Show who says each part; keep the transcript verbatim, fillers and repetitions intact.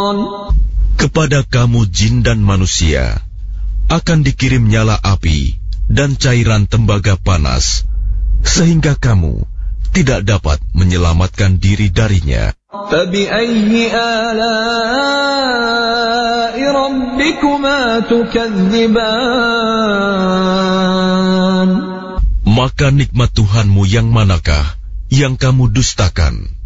Speaker 1: Kepada kamu jin dan manusia akan dikirim nyala api dan cairan tembaga panas, sehingga kamu tidak dapat menyelamatkan diri darinya.
Speaker 2: فَبِأَيِّ آلَاءِ رَبِّكُمَا تُكَذِّبَانِ.
Speaker 1: Maka nikmat Tuhanmu yang manakah yang kamu dustakan?